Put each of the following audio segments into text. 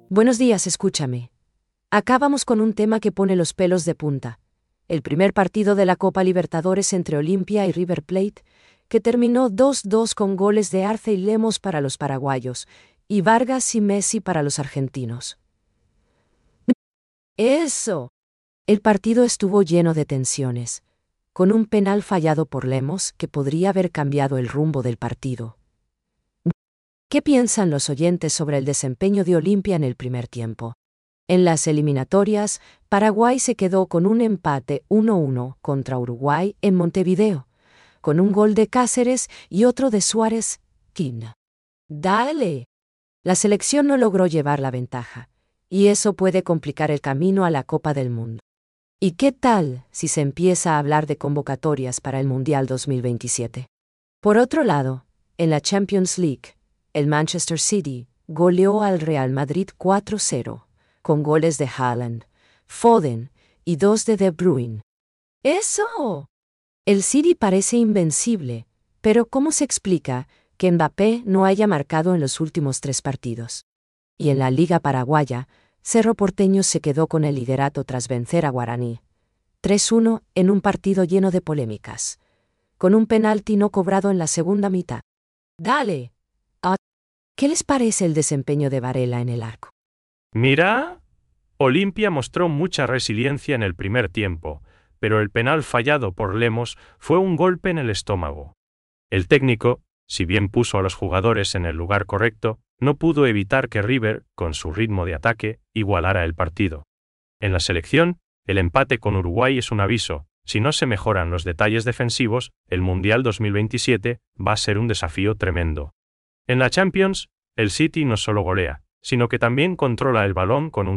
Buenos días, escúchame. Acá vamos con un tema que pone los pelos de punta. El primer partido de la Copa Libertadores entre Olimpia y River Plate, que terminó 2-2 con goles de Arce y Lemos para los paraguayos, y Vargas y Messi para los argentinos. ¡Eso! El partido estuvo lleno de tensiones, con un penal fallado por Lemos que podría haber cambiado el rumbo del partido. ¿Qué piensan los oyentes sobre el desempeño de Olimpia en el primer tiempo? En las eliminatorias, Paraguay se quedó con un empate 1-1 contra Uruguay en Montevideo, con un gol de Cáceres y otro de Suárez. ¡Dale! La selección no logró llevar la ventaja, y eso puede complicar el camino a la Copa del Mundo. ¿Y qué tal si se empieza a hablar de convocatorias para el Mundial 2027? Por otro lado, en la Champions League, el Manchester City goleó al Real Madrid 4-0, con goles de Haaland, Foden y 2 de De Bruyne. ¡Eso! El City parece invencible, pero ¿cómo se explica que Mbappé no haya marcado en los últimos 3 partidos? Y en la Liga Paraguaya, Cerro Porteño se quedó con el liderato tras vencer a Guaraní 3-1 en un partido lleno de polémicas, con un penalti no cobrado en la segunda mitad. ¡Dale! ¿Qué les parece el desempeño de Varela en el arco? Mira, Olimpia mostró mucha resiliencia en el primer tiempo, pero el penal fallado por Lemos fue un golpe en el estómago. El técnico, si bien puso a los jugadores en el lugar correcto, no pudo evitar que River, con su ritmo de ataque, igualara el partido. En la selección, el empate con Uruguay es un aviso. Si no se mejoran los detalles defensivos, el Mundial 2027 va a ser un desafío tremendo. En la Champions, el City no solo golea, sino que también controla el balón con un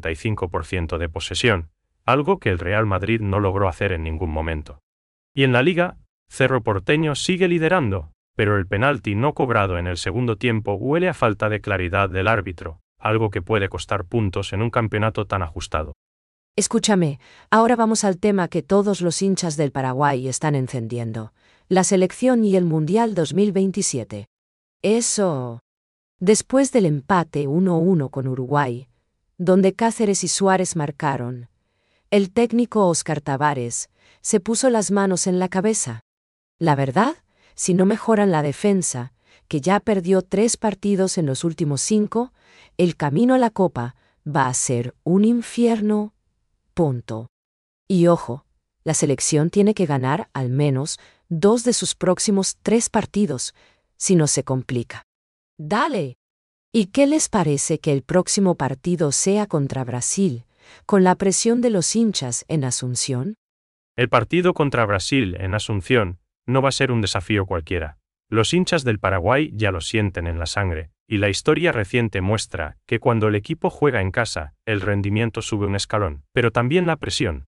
65% de posesión, algo que el Real Madrid no logró hacer en ningún momento. Y en la Liga, Cerro Porteño sigue liderando, pero el penalti no cobrado en el segundo tiempo huele a falta de claridad del árbitro, algo que puede costar puntos en un campeonato tan ajustado. Escúchame, ahora vamos al tema que todos los hinchas del Paraguay están encendiendo: la selección y el Mundial 2027. ¡Eso! Después del empate 1-1 con Uruguay, donde Cáceres y Suárez marcaron, el técnico Óscar Tabares se puso las manos en la cabeza. La verdad, si no mejoran la defensa, que ya perdió 3 partidos en los últimos 5, el camino a la Copa va a ser un infierno. Punto. Y ojo, la selección tiene que ganar al menos 2 de sus próximos 3 partidos, si no se complica. ¡Dale! ¿Y qué les parece que el próximo partido sea contra Brasil, con la presión de los hinchas en Asunción? El partido contra Brasil en Asunción no va a ser un desafío cualquiera. Los hinchas del Paraguay ya lo sienten en la sangre, y la historia reciente muestra que cuando el equipo juega en casa, el rendimiento sube un escalón, pero también la presión.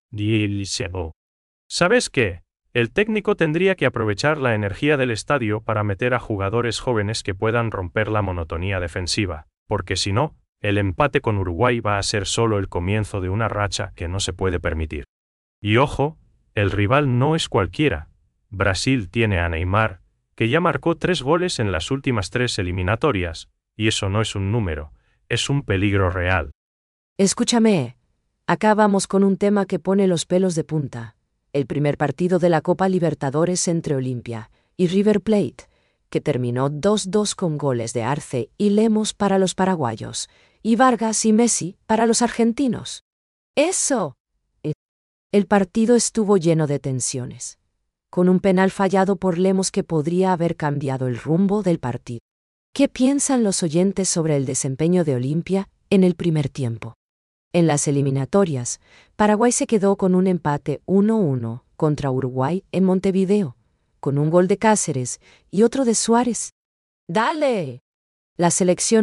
¿Sabes qué? El técnico tendría que aprovechar la energía del estadio para meter a jugadores jóvenes que puedan romper la monotonía defensiva, porque si no, el empate con Uruguay va a ser solo el comienzo de una racha que no se puede permitir. Y ojo, el rival no es cualquiera. Brasil tiene a Neymar, que ya marcó 3 goles en las últimas 3 eliminatorias, y eso no es un número, es un peligro real. Escúchame, acá vamos con un tema que pone los pelos de punta: el primer partido de la Copa Libertadores entre Olimpia y River Plate, que terminó 2-2 con goles de Arce y Lemos para los paraguayos, y Vargas y Messi para los argentinos. ¡Eso! El partido estuvo lleno de tensiones, con un penal fallado por Lemos que podría haber cambiado el rumbo del partido. ¿Qué piensan los oyentes sobre el desempeño de Olimpia en el primer tiempo? En las eliminatorias, Paraguay se quedó con un empate 1-1 contra Uruguay en Montevideo, con un gol de Cáceres y otro de Suárez. ¡Dale! La selección